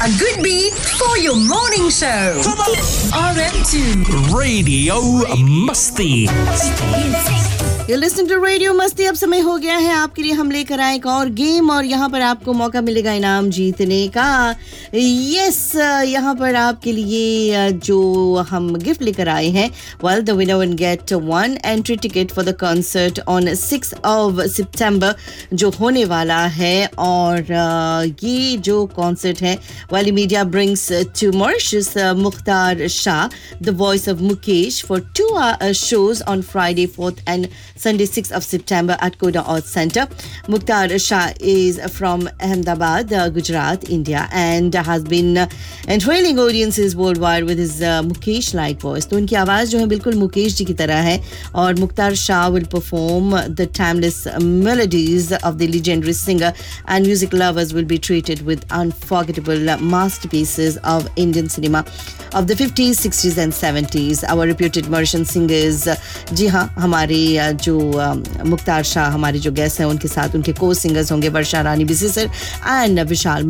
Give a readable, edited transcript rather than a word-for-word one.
A good beat for your morning show. Come on. RM2 Radio Musti. You're listening to Radio Musti. अब समय हो गया है आपके लिए हम लेकर आए एक और गेम और यहाँ पर आपको मौका मिलेगा इनाम जीतने का. यस, यहाँ पर आपके लिए जो हम गिफ्ट लेकर आए हैं, well, the winner will get one entry ticket for the concert on 6th of September जो होने वाला है. और ये जो कॉन्सर्ट है, Wali Media brings to Mauritius Mukhtar Shah, the voice of Mukesh, for 2 shows on Friday 4th and Sunday 6th of September at Koda Arts Center. Mukhtar Shah is from Ahmedabad, Gujarat, India, and has been enthralling audiences worldwide with his Mukesh-like voice. तो उनकी आवाज़ जो है बिल्कुल मुकेश जी की तरह है. और Mukhtar Shah will perform the timeless melodies of the legendary singer, and music lovers will be treated with unforgettable masterpieces of Indian cinema of the 50s, 60s and 70s. Our reputed Mauritian singers, जी हाँ, हमारे जो मुख्तार शाह हमारे जो guest हैं उनके साथ उनके को सिंगर्स होंगे वर्षा रानी बिसेसर एंड विशाल